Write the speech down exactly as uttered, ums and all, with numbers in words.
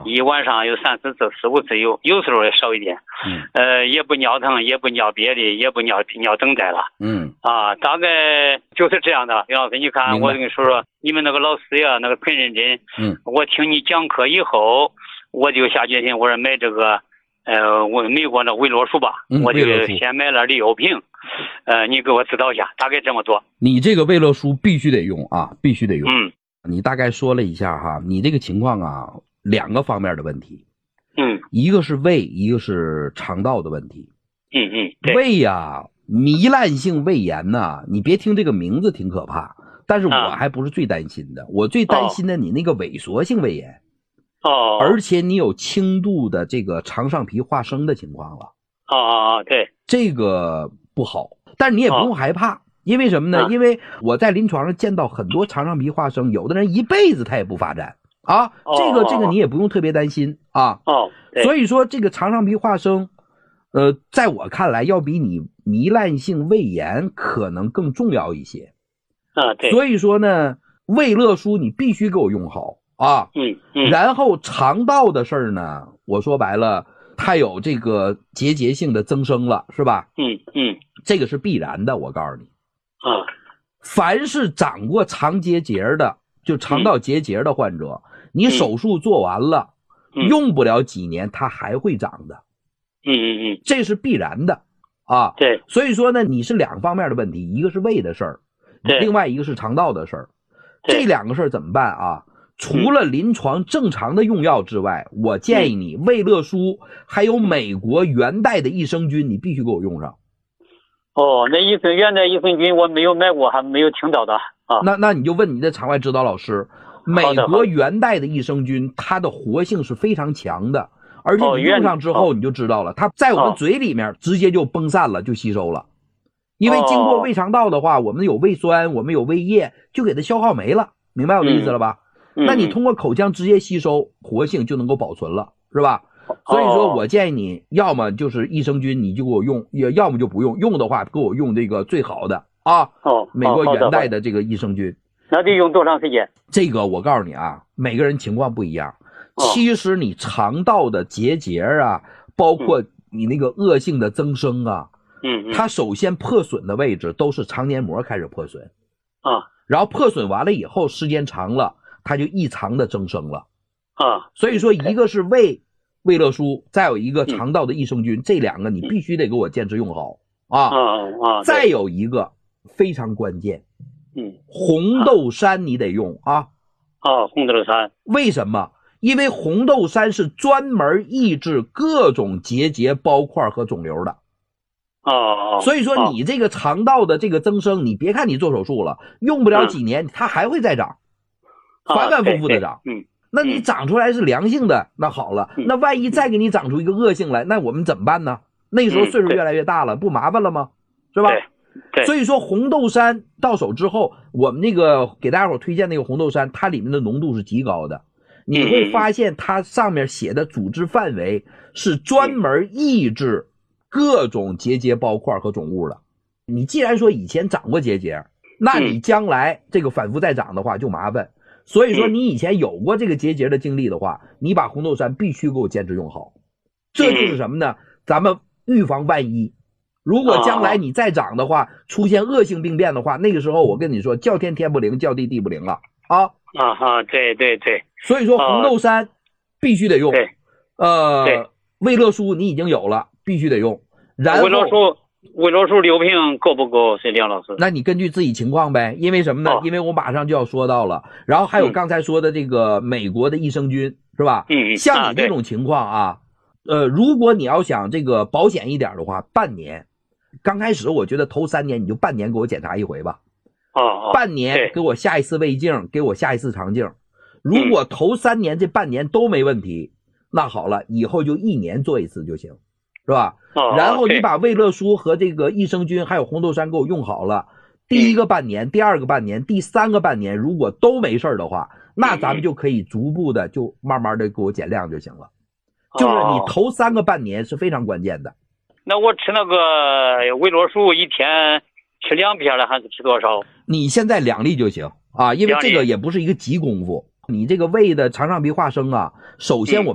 一晚上有三四次、四五次有，有时候也少一点。 嗯， 呃，也不尿疼，也不尿别的，也不尿尿等待了。 嗯， 啊，大概就是这样的。袁老师，你看，我跟你说说，你们那个老师呀，那个很认真。 嗯， 我听你讲课以后，我就下决心，我说买这个，呃，我美国的维罗舒吧， 嗯、 我就先买了六瓶。呃，你给我指导一下，大概这么做。 你这个维乐舒必须得用啊，必须得用。 嗯， 你大概说了一下哈，你这个情况啊，两个方面的问题。 嗯， 一个是胃，一个是肠道的问题。 嗯嗯，对。 胃呀，糜烂性胃炎呐，你别听这个名字挺可怕，但是我还不是最担心的，啊、我最担心的你那个萎缩性胃炎。 哦。 而且你有轻度的这个肠上皮化生的情况了。 哦哦哦，对。 这个不好，但是你也不用害怕。哦，因为什么呢？ 啊、 因为我在临床上见到很多肠上皮化生，有的人一辈子他也不发展啊。 哦、 这个这个你也不用特别担心啊。 哦， 所以说这个肠上皮化生，呃，在我看来要比你糜烂性胃炎可能更重要一些。 啊，对。 所以说呢，胃乐舒你必须给我用好啊。 嗯嗯。 然后肠道的事儿呢，我说白了，它有这个结节性的增生了，是吧？ 嗯嗯。 这个是必然的，我告诉你。 啊， 凡是长过肠结节的，就肠道结节的患者，嗯、你手术做完了，嗯、用不了几年，它还会长的。 嗯嗯嗯， 这是必然的啊。 对， 所以说呢，你是两方面的问题，一个是胃的事儿，另外一个是肠道的事儿。这两个事儿怎么办啊？除了临床正常的用药之外，嗯、我建议你胃乐舒还有美国元代的益生菌，你必须给我用上。 哦，那益生元代益生菌我没有买过，还没有听到的啊。 那那你就问你的场外指导老师，美国元代的益生菌，它的活性是非常强的，而且你用上之后你就知道了，它在我们嘴里面直接就崩散了，就吸收了。因为经过胃肠道的话，我们有胃酸，我们有胃液，就给它消耗没了，明白我的意思了吧？嗯、那你通过口腔直接吸收，活性就能够保存了，是吧？所以说我建议你要么就是益生菌你就给我用，也要么就不用，用的话给我用这个最好的啊， 哦， 美国元代的这个益生菌。 那得用多长时间？ 这个我告诉你啊，每个人情况不一样。哦、其实你肠道的结节啊，包括你那个恶性的增生啊， 嗯， 它首先破损的位置都是肠黏膜开始破损啊， 然后破损完了以后，时间长了，它就异常的增生了啊。 所以说，一个是胃。胃乐舒，再有一个肠道的益生菌，嗯、这两个你必须得给我坚持用好啊！ 啊啊！ 再有一个非常关键， 嗯， 红豆杉你得用啊！ 啊，红豆杉， 为什么？因为红豆杉是专门抑制各种结节、包块和肿瘤的。 哦， 所以说你这个肠道的这个增生，你别看你做手术了，用不了几年，嗯、它还会再长，反反复复的长。 嗯。 那你长出来是良性的，那好了，那万一再给你长出一个恶性来，那我们怎么办呢？那时候岁数越来越大了，不麻烦了吗？是吧？ 对。 所以说红豆杉到手之后，我们那个给大家伙推荐那个红豆杉，它里面的浓度是极高的，你会发现它上面写的组织范围是专门抑制各种结节包块和肿物的。你既然说以前长过结节，那你将来这个反复再长的话就麻烦。所以说你以前有过这个结节的经历的话，你把红豆杉必须给我坚持用好。这就是什么呢？咱们预防万一。如果将来你再长的话，出现恶性病变的话，那个时候我跟你说，叫天天不灵，叫地地不灵了啊！ 啊哈，对对对。 所以说红豆杉必须得用。 对。 呃，胃乐舒你已经有了，必须得用。然后胃乐舒。胃乐舒六瓶够不够？是梁老师？ 那你根据自己情况呗，因为什么呢？哦、因为我马上就要说到了，然后还有刚才说的这个美国的益生菌，嗯、是吧？ 嗯， 像你这种情况啊，啊呃，如果你要想这个保险一点的话，半年，刚开始我觉得头三年你就半年给我检查一回吧。 哦哦。 半年给我下一次胃镜，给我下一次肠镜。如果头三年这半年都没问题，嗯、那好了，以后就一年做一次就行。是吧？ 哦、 然后你把胃乐舒和这个益生菌还有红豆杉给我用好了，第一个半年、第二个半年、第三个半年，如果都没事的话，那咱们就可以逐步的就慢慢的给我减量就行了。就是你头三个半年是非常关键的。 那我吃那个胃乐舒一天吃两片了，还是吃多少？ 你现在两粒就行啊，因为这个也不是一个急功夫。你这个胃的肠上皮化生啊，首先我们